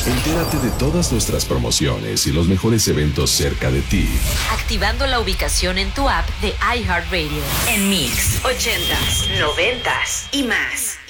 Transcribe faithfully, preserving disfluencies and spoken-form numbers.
Entérate de todas nuestras promociones y los mejores eventos cerca de ti, activando la ubicación en tu app de iHeartRadio. En Mix, ochentas, noventas y más.